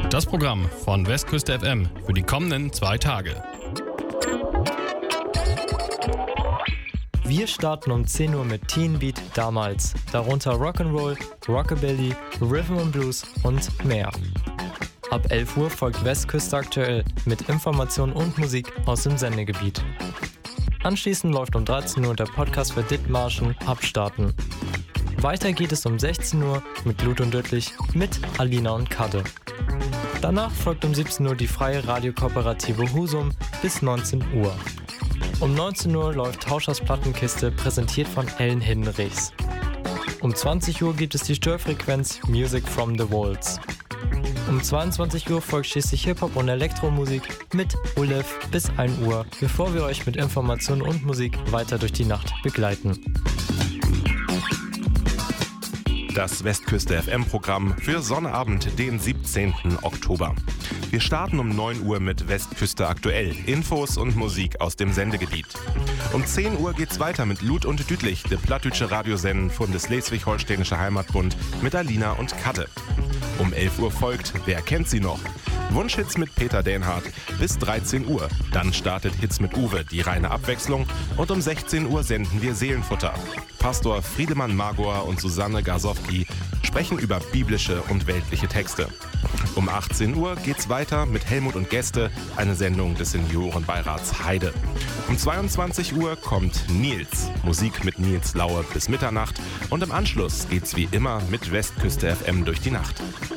Das Programm von Westküste FM für die kommenden 2 Tage. Wir starten um 10 Uhr mit Teen Beat damals, darunter Rock'n'Roll, Rockabilly, Rhythm and Blues und mehr. Ab 11 Uhr folgt Westküste aktuell mit Informationen und Musik aus dem Sendegebiet. Anschließend läuft um 13 Uhr der Podcast für Dithmarschen Abstarten. Weiter geht es um 16 Uhr mit Lut und Döttlich mit Alina und Kadde. Danach folgt um 17 Uhr die freie Radiokooperative Husum bis 19 Uhr. Um 19 Uhr läuft Tauschers Plattenkiste, präsentiert von Ellen Hinrichs. Um 20 Uhr gibt es die Störfrequenz Music from the Walls. Um 22 Uhr folgt schließlich Hip-Hop und Elektromusik mit Ulef bis 1 Uhr, bevor wir euch mit Informationen und Musik weiter durch die Nacht begleiten. Das Westküste FM-Programm für Sonnabend, den 17. Oktober. Wir starten um 9 Uhr mit Westküste aktuell, Infos und Musik aus dem Sendegebiet. Um 10 Uhr geht's weiter mit Lut und Dütlich, der plattdütsche Radiosenden von des Schleswig-Holsteinische Heimatbund mit Alina und Kadde. Um 11 Uhr folgt Wer kennt sie noch? Wunschhits mit Peter Dänhardt bis 13 Uhr. Dann startet Hits mit Uwe, die reine Abwechslung. Und um 16 Uhr senden wir Seelenfutter. Pastor Friedemann Magor und Susanne Garsowski sprechen über biblische und weltliche Texte. Um 18 Uhr geht's weiter mit Helmut und Gäste, eine Sendung des Seniorenbeirats Heide. Um 22 Uhr kommt Nils, Musik mit Nils Laue bis Mitternacht. Und im Anschluss geht's wie immer mit Westküste FM durch die Nacht.